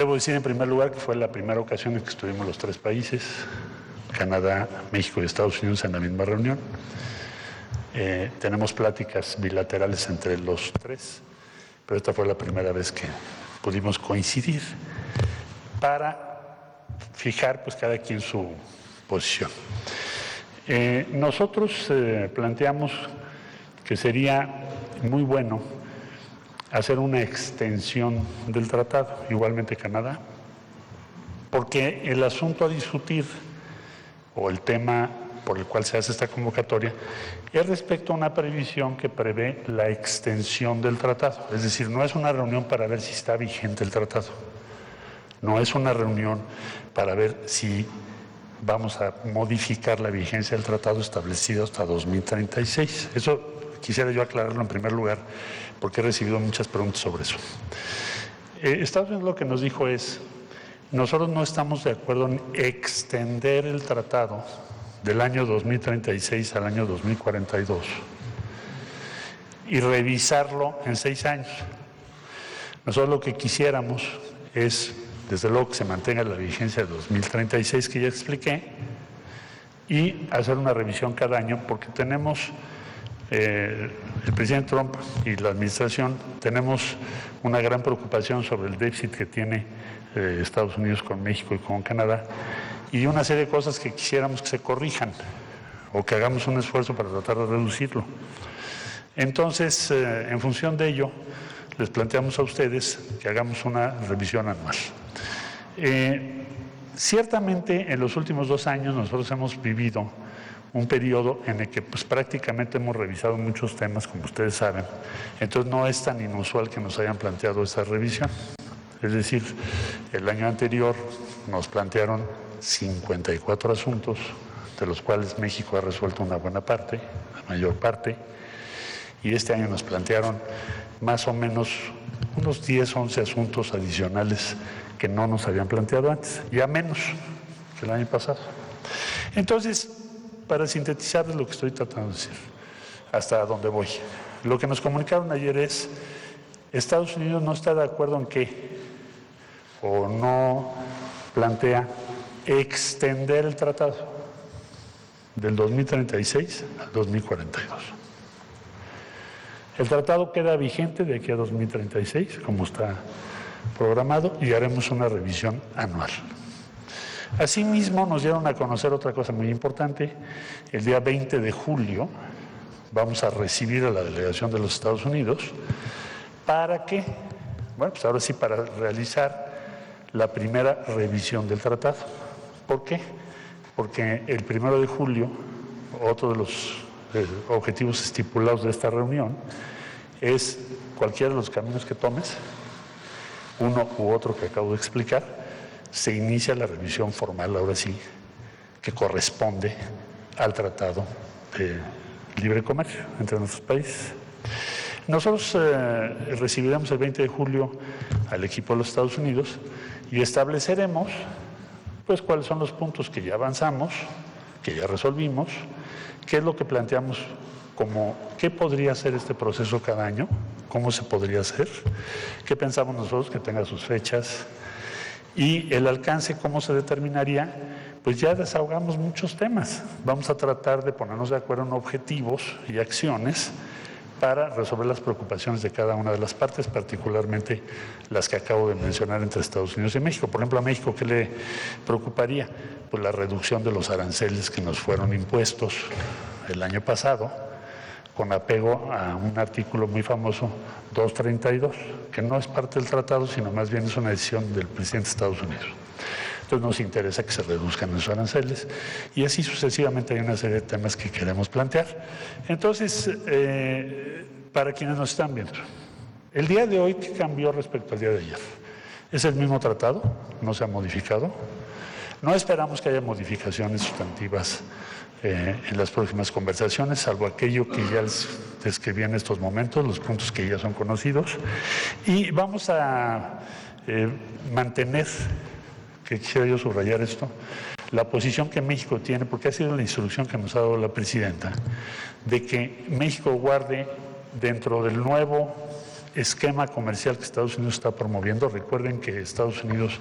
Debo decir en primer lugar que fue la primera ocasión en que estuvimos los tres países, Canadá, México y Estados Unidos, en la misma reunión. Tenemos pláticas bilaterales entre los tres, pero esta fue la primera vez que pudimos coincidir para fijar pues cada quien su posición. Nosotros planteamos que sería muy bueno hacer una extensión del tratado, igualmente Canadá, porque el asunto a discutir o el tema por el cual se hace esta convocatoria es respecto a una previsión que prevé la extensión del tratado. Es decir, no es una reunión para ver si está vigente el tratado, no es una reunión para ver si vamos a modificar la vigencia del tratado establecido hasta 2036. Eso quisiera yo aclararlo en primer lugar, porque he recibido muchas preguntas sobre eso. Estados Unidos lo que nos dijo es: nosotros no estamos de acuerdo en extender el tratado del año 2036 al año 2042 y revisarlo en 6 años. Nosotros lo que quisiéramos es, desde luego, que se mantenga la vigencia de 2036 que ya expliqué, y hacer una revisión cada año, porque tenemos, el presidente Trump y la administración, tenemos una gran preocupación sobre el déficit que tiene Estados Unidos con México y con Canadá, y una serie de cosas que quisiéramos que se corrijan o que hagamos un esfuerzo para tratar de reducirlo. Entonces, en función de ello, les planteamos a ustedes que hagamos una revisión anual. Ciertamente, en los últimos 2 años nosotros hemos vivido un periodo en el que pues, prácticamente hemos revisado muchos temas, como ustedes saben. Entonces, no es tan inusual que nos hayan planteado esta revisión. Es decir, el año anterior nos plantearon 54 asuntos, de los cuales México ha resuelto una buena parte, la mayor parte, y este año nos plantearon más o menos unos 10, 11 asuntos adicionales que no nos habían planteado antes, ya menos que el año pasado. Entonces, para sintetizarles lo que estoy tratando de decir, hasta dónde voy, lo que nos comunicaron ayer es: Estados Unidos no está de acuerdo en qué, o no plantea extender el tratado del 2036 al 2042. El tratado queda vigente de aquí a 2036, como está programado, y haremos una revisión anual. Asimismo, nos dieron a conocer otra cosa muy importante. El día 20 de julio vamos a recibir a la delegación de los Estados Unidos. ¿Para qué? Bueno, pues ahora sí, para realizar la primera revisión del tratado. ¿Por qué? Porque el 1 de julio, otro de los objetivos estipulados de esta reunión es: cualquiera de los caminos que tomes, uno u otro que acabo de explicar, se inicia la revisión formal, ahora sí, que corresponde al Tratado de Libre Comercio entre nuestros países. Nosotros recibiremos el 20 de julio al equipo de los Estados Unidos y estableceremos pues cuáles son los puntos que ya avanzamos, que ya resolvimos, qué es lo que planteamos como qué podría ser este proceso cada año, cómo se podría hacer, qué pensamos nosotros que tenga sus fechas, y el alcance, cómo se determinaría. Pues ya desahogamos muchos temas. Vamos a tratar de ponernos de acuerdo en objetivos y acciones para resolver las preocupaciones de cada una de las partes, particularmente las que acabo de mencionar entre Estados Unidos y México. Por ejemplo, a México, ¿qué le preocuparía? Pues la reducción de los aranceles que nos fueron impuestos el año pasado, con apego a un artículo muy famoso, 232, que no es parte del tratado, sino más bien es una decisión del presidente de Estados Unidos. Entonces nos interesa que se reduzcan esos aranceles, y así sucesivamente hay una serie de temas que queremos plantear. Entonces, para quienes nos están viendo, el día de hoy, ¿qué cambió respecto al día de ayer? Es el mismo tratado, no se ha modificado. No esperamos que haya modificaciones sustantivas en las próximas conversaciones, salvo aquello que ya les describí en estos momentos, los puntos que ya son conocidos. Y vamos a mantener, que quisiera yo subrayar esto, la posición que México tiene, porque ha sido la instrucción que nos ha dado la presidenta, de que México guarde dentro del nuevo esquema comercial que Estados Unidos está promoviendo. Recuerden que Estados Unidos